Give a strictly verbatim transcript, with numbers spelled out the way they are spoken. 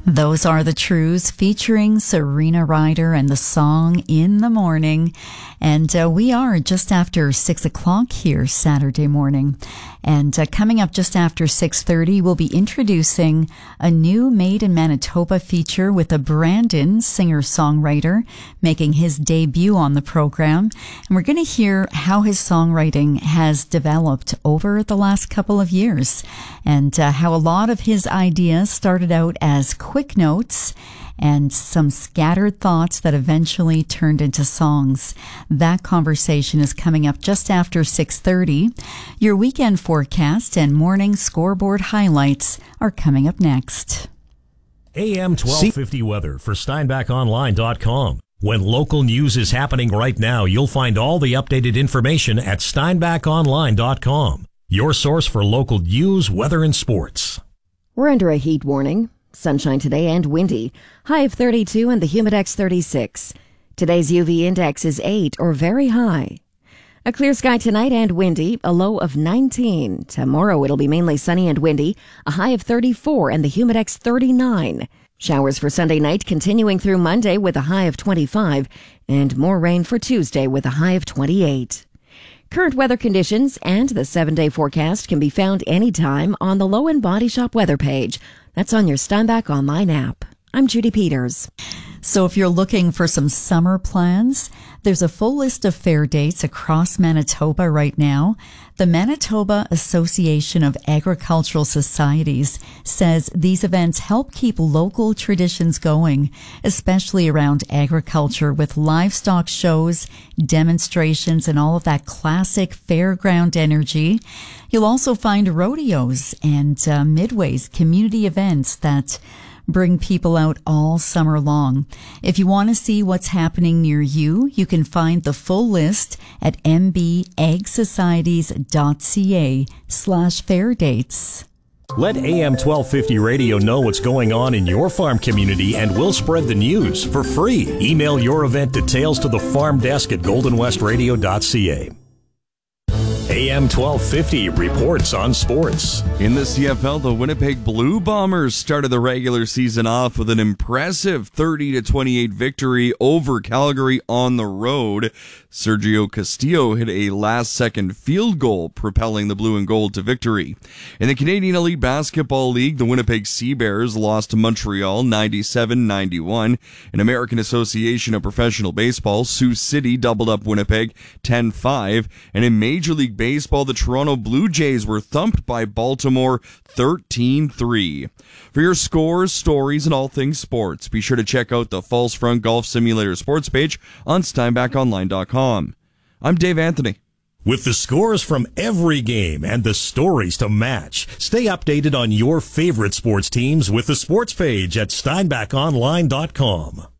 Those are the Trues featuring Serena Ryder and the song In the Morning. And uh, we are just after six o'clock here Saturday morning. And uh, coming up just after six thirty, we'll be introducing a new Made in Manitoba feature with a Brandon singer-songwriter making his debut on the program. And we're going to hear how his songwriting has developed over the last couple of years and uh, how a lot of his ideas started out as quick notes and some scattered thoughts that eventually turned into songs. That conversation is coming up just after six thirty. Your weekend forecast and morning scoreboard highlights are coming up next. A M twelve fifty weather for Steinbach Online dot com. When local news is happening right now, you'll find all the updated information at Steinbach Online dot com. Your source for local news, weather, and sports. We're under a heat warning. Sunshine today and windy. High of thirty-two and the Humidex thirty-six. Today's U V index is eight or very high. A clear sky tonight and windy, a low of nineteen. Tomorrow it'll be mainly sunny and windy, a high of thirty-four and the Humidex thirty-nine. Showers for Sunday night continuing through Monday with a high of twenty-five and more rain for Tuesday with a high of twenty-eight. Current weather conditions and the seven-day forecast can be found anytime on the Low End Body Shop weather page. That's on your Steinbach Online app. I'm Judy Peters. So if you're looking for some summer plans, there's a full list of fair dates across Manitoba right now. The Manitoba Association of Agricultural Societies says these events help keep local traditions going, especially around agriculture, with livestock shows, demonstrations, and all of that classic fairground energy. You'll also find rodeos and uh, midways, community events that bring people out all summer long. If you want to see what's happening near you, you can find the full list at m b ag societies dot c a slash fair dates. Let A M twelve fifty Radio know what's going on in your farm community and we'll spread the news for free. Email your event details to the farm desk at golden west radio dot c a. A M twelve fifty reports on sports. In the C F L, the Winnipeg Blue Bombers started the regular season off with an impressive thirty to twenty-eight victory over Calgary on the road. Sergio Castillo hit a last-second field goal, propelling the Blue and Gold to victory. In the Canadian Elite Basketball League, the Winnipeg Sea Bears lost to Montreal ninety-seven ninety-one. In American Association of Professional Baseball, Sioux City doubled up Winnipeg ten five. And in Major League Baseball, the Toronto Blue Jays were thumped by Baltimore thirteen three. For your scores, stories, and all things sports, be sure to check out the False Front Golf Simulator sports page on Steinbach Online dot com. I'm Dave Anthony. With the scores from every game and the stories to match, stay updated on your favorite sports teams with the sports page at Steinbach Online dot com.